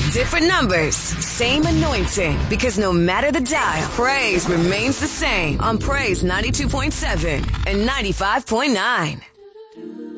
Different numbers, same anointing. Because no matter the dial, praise remains the same on Praise 92.7 and 95.9.